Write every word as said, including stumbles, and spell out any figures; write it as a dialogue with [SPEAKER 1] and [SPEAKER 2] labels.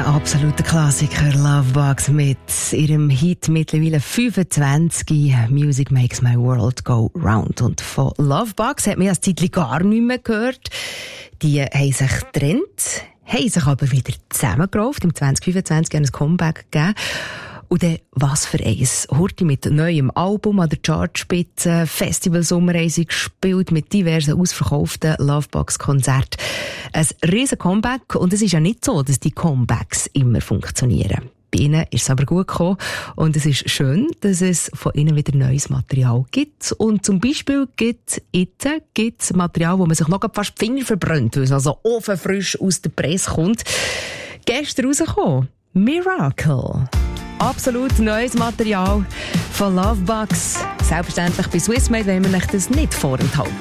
[SPEAKER 1] Ein absoluter Klassiker, Lovebox mit ihrem Hit mittlerweile fünfundzwanzig, Music Makes My World Go Round. Und von Lovebox hat man ja ein Zeitchen gar nicht mehr gehört. Die haben sich getrennt, haben sich aber wieder zusammengerauft. Im zwanzig fünfundzwanzig haben ein Comeback gegeben. Und dann, was für eins. Horti mit neuem Album an der Chartspitze, Festivalsommer haben sie gespielt mit diversen ausverkauften Lovebox-Konzerten. Ein riesen Comeback. Und es ist ja nicht so, dass die Comebacks immer funktionieren. Bei ihnen ist es aber gut gekommen. Und es ist schön, dass es von ihnen wieder neues Material gibt. Und zum Beispiel gibt es Material, wo man sich noch fast die Finger verbrennt, weil es also ofenfrisch aus der Presse kommt. Gestern rausgekommen. Miracle. Absolut neues Material von Lovebox. Selbstverständlich bei Swissmade wollen wir euch das nicht vorenthalten.